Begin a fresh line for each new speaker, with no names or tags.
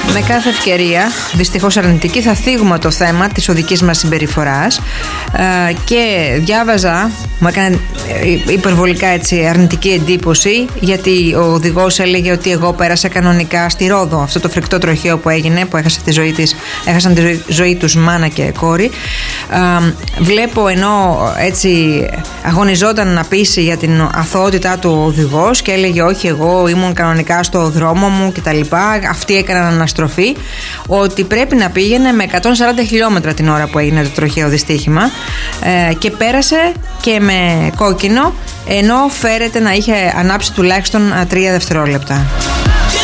Με κάθε ευκαιρία, δυστυχώς αρνητική, θα θίγουμε το θέμα της οδικής μας συμπεριφοράς και διάβαζα, μου έκανε υπερβολικά έτσι αρνητική εντύπωση, γιατί ο οδηγός έλεγε ότι εγώ πέρασα κανονικά στη Ρόδο, αυτό το φρικτό τροχαίο που έγινε, που έχασαν τη ζωή τους μάνα και κόρη. Βλέπω ενώ έτσι αγωνιζόταν να πείσει για την αθωότητά του ο οδηγός και έλεγε όχι, εγώ ήμουν κανονικά στο δρόμο μου κτλ. Αυτοί έκαναν αναστροφή, ότι πρέπει να πήγαινε με 140 χιλιόμετρα την ώρα που έγινε το τροχαίο δυστύχημα και πέρασε και με κόκκινο, ενώ φέρεται να είχε ανάψει τουλάχιστον 3 δευτερόλεπτα.